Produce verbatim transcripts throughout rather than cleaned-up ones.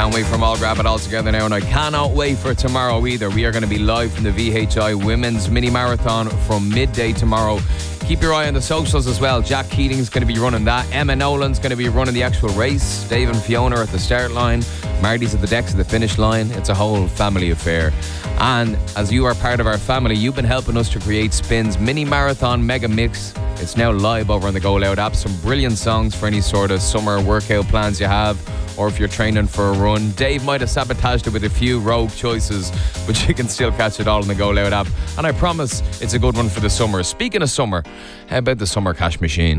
Can't wait for them all. Grab it all together now. And I cannot wait for tomorrow either. We are going to be live from the V H I Women's Mini Marathon from midday tomorrow. Keep your eye on the socials as well. Jack Keating's going to be running that. Emma Nolan's going to be running the actual race. Dave and Fiona are at the start line. Marty's at the decks of the finish line. It's a whole family affair. And as you are part of our family, you've been helping us to create Spin's Mini Marathon Mega Mix. It's now live over on the Go Loud app. Some brilliant songs for any sort of summer workout plans you have, or if you're training for a run. Dave might have sabotaged it with a few rogue choices, but you can still catch it all in the Go Loud app. And I promise it's a good one for the summer. Speaking of summer, how about the Summer Cash Machine?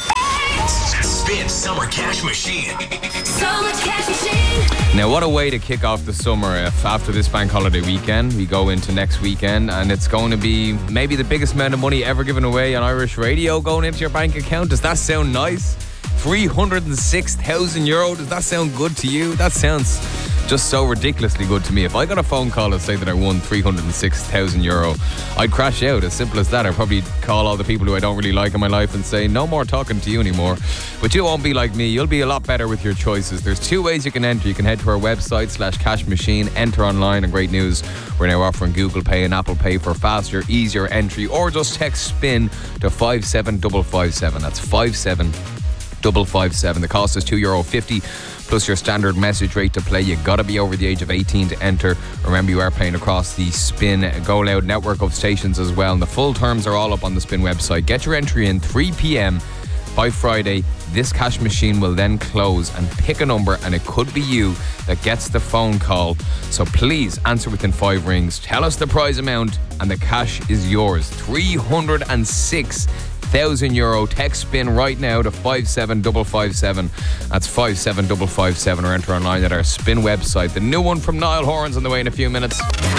Spin Summer Cash Machine. Summer Cash Machine. Now, what a way to kick off the summer if after this bank holiday weekend we go into next weekend and it's going to be maybe the biggest amount of money ever given away on Irish radio going into your bank account. Does that sound nice? three hundred six thousand euro. Does that sound good to you? That sounds just so ridiculously good to me. If I got a phone call and say that I won three hundred six thousand euro, I'd crash out. As simple as that. I'd probably call all the people who I don't really like in my life and say, no more talking to you anymore. But you won't be like me. You'll be a lot better with your choices. There's two ways you can enter. You can head to our website slash cash machine, enter online, and great news, we're now offering Google Pay and Apple Pay for faster, easier entry, or just text SPIN to five seven five five seven. That's five seven five five seven. The cost is two euro fifty plus your standard message rate to play. You gotta be over the age of eighteen to enter. Remember, you are playing across the Spin Go Loud network of stations as well, and the full terms are all up on the Spin website. Get your entry in three p.m. by Friday. This cash machine will then close, and pick a number, and it could be you that gets the phone call. So please answer within five rings. Tell us the prize amount and the cash is yours. three hundred six thousand euro. Text SPIN right now to five seven five five seven. That's five seven five five seven, or enter online at our Spin website. The new one from Niall Horan's on the way in a few minutes.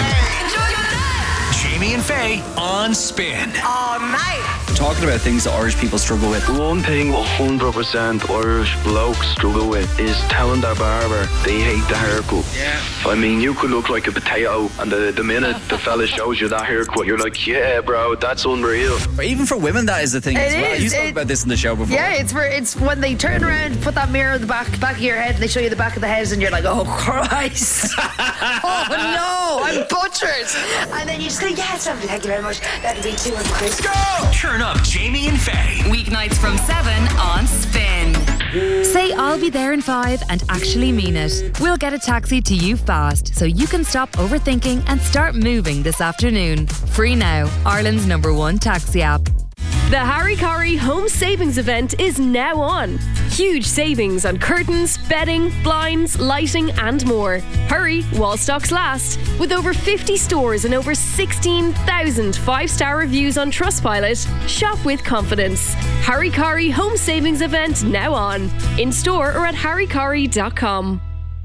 Jamie and Faye on Spin. All night. Talking about things that Irish people struggle with. One thing one hundred percent Irish blokes struggle with is telling their barber they hate the haircut. Yeah. I mean, you could look like a potato, and the, the minute the fella shows you that haircut, you're like, yeah, bro, that's unreal. But even for women, that is the thing It as well. is, You spoke it- about this in the show before. Yeah, it's for, it's when they turn around, put that mirror in the back back of your head, and they show you the back of the head, and you're like, oh Christ, oh no, I'm butchered. And then you just go, yes, lovely, thank you very much. That'll be two hundred quid. Go! Turn up Jamie and Faye. Weeknights from seven on Spin. Say I'll be there in five and actually mean it. We'll get a taxi to you fast so you can stop overthinking and start moving this afternoon. Free now, Ireland's number one taxi app. The Harry Corrie Home Savings Event is now on. Huge savings on curtains, bedding, blinds, lighting and more. Hurry while stocks last. With over fifty stores and over sixteen thousand five-star reviews on Trustpilot, shop with confidence. Harry Corrie Home Savings Event now on. In store or at harry corrie dot com.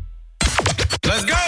Let's go!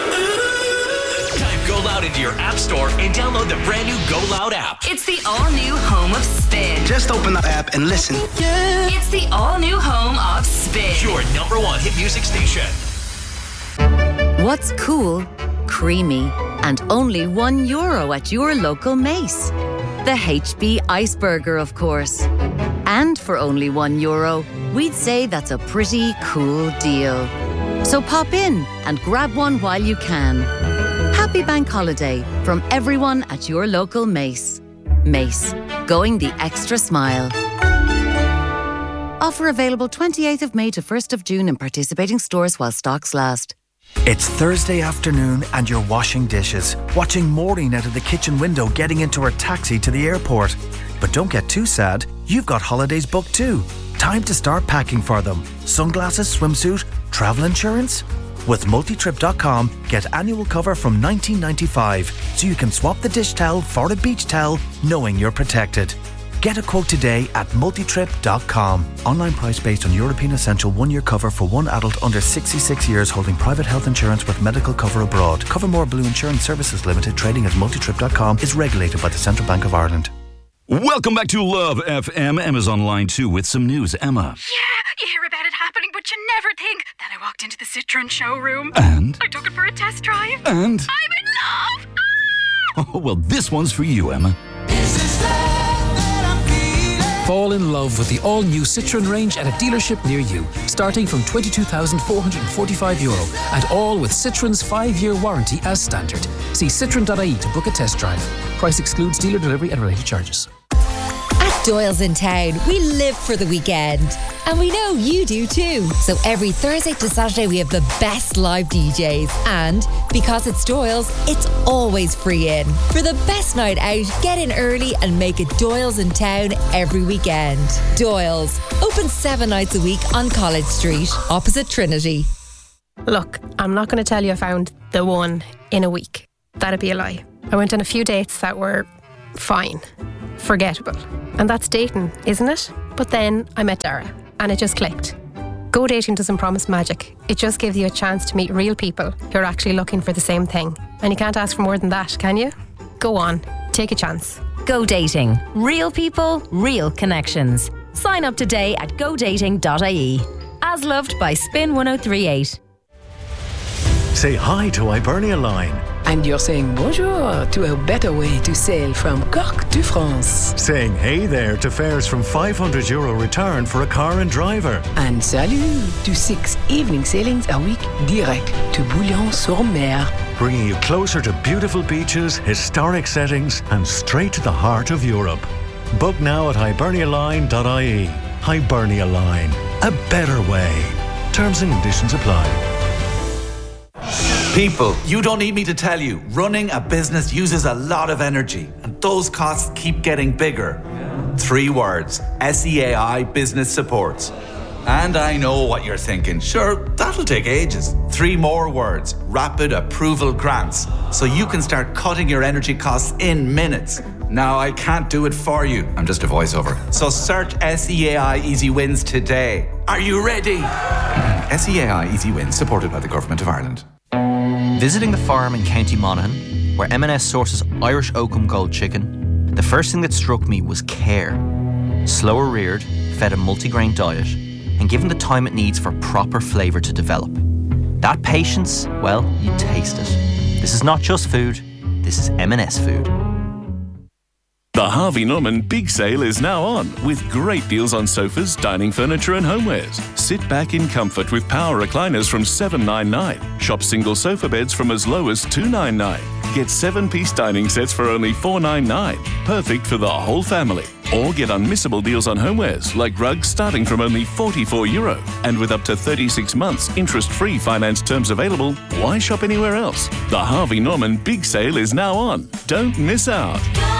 Type Go Loud into your app store and download the brand new Go Loud app. It's the all-new home of Spin. Just open the app and listen. It's the all-new home of Spin. Your number one hit music station. What's cool, creamy, and only one euro at your local Mace? The H B Iceberger, of course. And for only one euro, we'd say that's a pretty cool deal. So pop in and grab one while you can. Happy Bank Holiday from everyone at your local Mace. Mace, going the extra mile. Offer available twenty-eighth of May to first of June in participating stores while stocks last. It's Thursday afternoon and you're washing dishes, watching Maureen out of the kitchen window getting into her taxi to the airport. But don't get too sad, you've got holidays booked too. Time to start packing for them. Sunglasses, swimsuit, travel insurance? With multitrip dot com, get annual cover from nineteen ninety-five, so you can swap the dish towel for a beach towel, knowing you're protected. Get a quote today at multitrip dot com. Online price based on European Essential one-year cover for one adult under sixty-six years holding private health insurance with medical cover abroad. Covermore Blue Insurance Services Limited, trading as multitrip dot com, is regulated by the Central Bank of Ireland. Welcome back to Love F M. Emma's on line two with some news. Emma. Yeah, you hear about it happening, but you never think. Then I walked into the Citroen showroom. And? I took it for a test drive. And? I'm in love! Oh, well, this one's for you, Emma. This is love that I'm feeling. Fall in love with the all-new Citroën range at a dealership near you, starting from twenty-two thousand four hundred forty-five euro, and all with Citroën's five-year warranty as standard. See citroen dot I E to book a test drive. Price excludes dealer delivery and related charges. At Doyle's in Town, we live for the weekend. And we know you do too. So every Thursday to Saturday, we have the best live D Js. And because it's Doyle's, it's always free in. For the best night out, get in early and make it Doyle's in Town every weekend. Doyle's, open seven nights a week on College Street, opposite Trinity. Look, I'm not going to tell you I found the one in a week. That'd be a lie. I went on a few dates that were fine, forgettable. And that's dating, isn't it? But then I met Dara. And it just clicked. Go dating doesn't promise magic. It just gives you a chance to meet real people who are actually looking for the same thing. And you can't ask for more than that, can you? Go on, take a chance. Go dating. Real people, real connections. Sign up today at go dating dot I E. As loved by Spin one oh three point eight. Say hi to Hibernia Line. And you're saying bonjour to a better way to sail from Cork to France. Saying hey there to fares from five hundred euro return for a car and driver. And salut to six evening sailings a week direct to Bouillon-sur-Mer. Bringing you closer to beautiful beaches, historic settings, and straight to the heart of Europe. Book now at hibernia line dot I E. Hibernia Line. A better way. Terms and conditions apply. People, you don't need me to tell you, running a business uses a lot of energy, and those costs keep getting bigger. Three words, S E A I Business Supports. And I know what you're thinking, sure, that'll take ages. Three more words, Rapid Approval Grants, so you can start cutting your energy costs in minutes. Now, I can't do it for you. I'm just a voiceover. So search S E A I Easy Wins today. Are you ready? S E A I Easy Wins, supported by the Government of Ireland. Visiting the farm in County Monaghan, where M and S sources Irish Oakham Gold chicken, the first thing that struck me was care. Slower reared, fed a multigrain diet, and given the time it needs for proper flavour to develop. That patience, well, you taste it. This is not just food, this is M and S food. The Harvey Norman Big Sale is now on, with great deals on sofas, dining furniture and homewares. Sit back in comfort with power recliners from seven ninety-nine. Shop single sofa beds from as low as two ninety-nine. Get seven-piece dining sets for only four ninety-nine. Perfect for the whole family. Or get unmissable deals on homewares, like rugs starting from only forty-four euro. And with up to thirty-six months interest-free finance terms available, why shop anywhere else? The Harvey Norman Big Sale is now on. Don't miss out.